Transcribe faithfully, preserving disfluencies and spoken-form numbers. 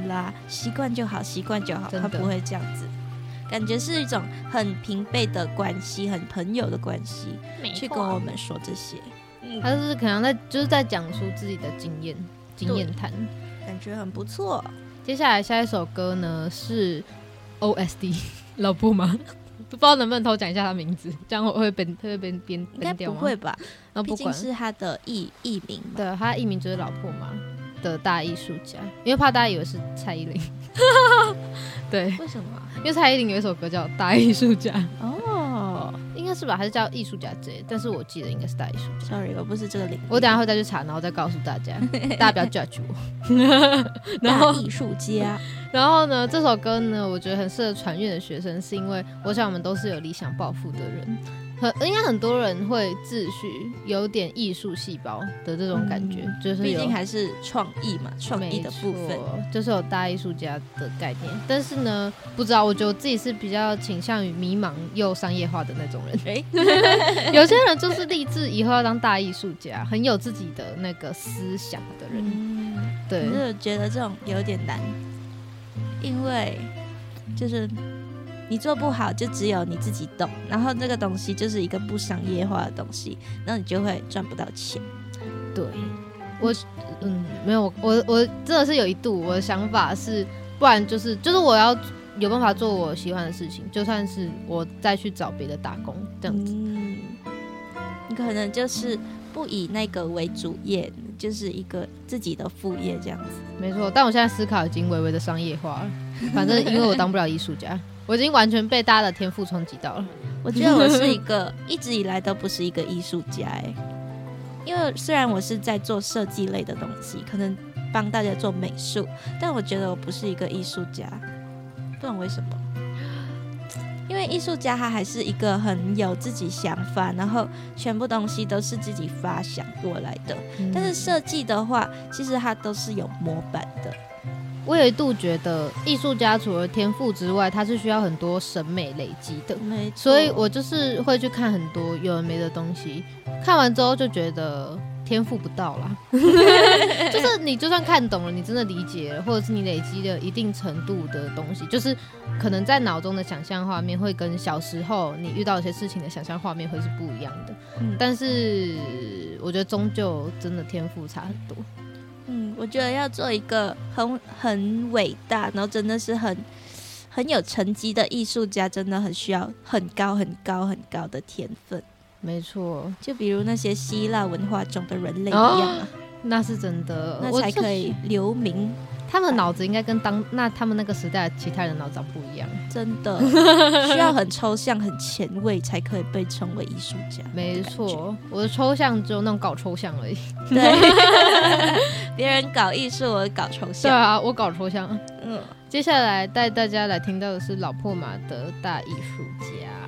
啦，习惯就好，习惯就好，他不会这样子。感觉是一种很平辈的关系，很朋友的关系，去跟我们说这些。 嗯、他就是可能在就是在讲述自己的经验经验谈， 感觉很不错。 接下来下一首歌呢是 O S D 老布吗？不知道能不能偷讲一下他名字，这样我会被会被编应该不会吧？毕竟是他的艺艺名嘛。 对，他艺名就是老布嘛的大艺术家，因为怕大家以为是蔡依林。对， 为什么？ 因为蔡依林有一首歌叫《大艺术家》 哦， 应该是吧？还是叫艺术家之类？但是我记得应该是大艺术家。 Sorry， 我不是这个领域。 我等一下会再去查，然后再告诉大家，大家不要 judge 我。然后大艺术家， 然后呢，这首歌呢，我觉得很适合传院的学生，是因为我想我们都是有理想抱负的人。很应该很多人会自诩有点艺术细胞的这种感觉，嗯、就是毕竟还是创意嘛，创意的部分就是有大艺术家的概念。但是呢，不知道，我觉得我自己是比较倾向于迷茫又商业化的那种人。欸、有些人就是立志以后要当大艺术家，很有自己的那个思想的人。嗯、对， 我就觉得这种有点难，因为就是。你做不好就只有你自己懂，然后这个东西就是一个不商业化的东西，然后你就会赚不到钱。 对，我嗯没有，我我真的是有一度我的想法是，不然就是就是我要有办法做我喜欢的事情，就算是我再去找别的打工这样子。嗯， 你可能就是不以那个为主业，就是一个自己的副业这样子。 没错，但我现在思考已经微微的商业化了，反正因为我当不了艺术家。我已经完全被大家的天赋冲击到了。 我觉得我是一个一直以来都不是一个艺术家哎，因为虽然我是在做设计类的东西，可能帮大家做美术，但我觉得我不是一个艺术家，不懂为什么。因为艺术家他还是一个很有自己想法，然后全部东西都是自己发想过来的。嗯、但是设计的话，其实它都是有模板的。 我有一度觉得艺术家除了天赋之外，他是需要很多审美累积的，所以我就是会去看很多有的没的东西，看完之后就觉得天赋不到啦。就是你就算看懂了，你真的理解了，或者是你累积了一定程度的东西，就是可能在脑中的想象画面会跟小时候你遇到一些事情的想象画面会是不一样的。嗯、但是我觉得终究真的天赋差很多。 嗯，我觉得要做一个很很伟大，然后真的是很很有成绩的艺术家，真的很需要很高很高很高的天分。 没错， 就比如那些希腊文化中的人类一样啊，哦、 那是真的， 那才可以留名。 他们的脑子应该跟当那他们那个时代的其他人脑子不一样， 真的需要很抽象、很前卫才可以被称为艺术家。 没错，我的抽象只有那种搞抽象而已。 对，别人搞艺术，我搞抽象。 对啊，我搞抽象。嗯，接下来带大家来听到的是老破马的大艺术家。